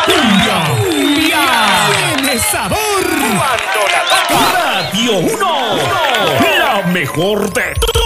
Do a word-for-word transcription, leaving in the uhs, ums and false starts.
cumbia, cumbia, tiene sabor. Cuando la toca Radio uno, la mejor de